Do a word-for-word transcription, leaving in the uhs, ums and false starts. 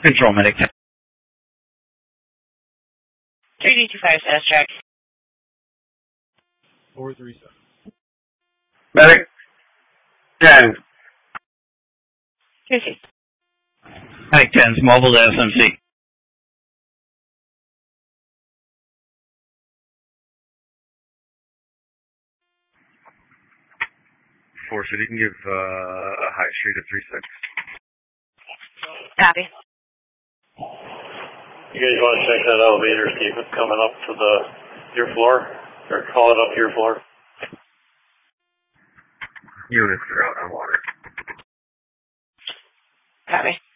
Control medic. three D two five status check. four three seven. Medic. ten. Tracy. Medic ten's mobile to S M C. Four, so you can give uh, a high street of three six. Copy. You guys want to check that elevator, see if it's coming up to the your floor, or call it up to your floor? Units are out on water. Copy.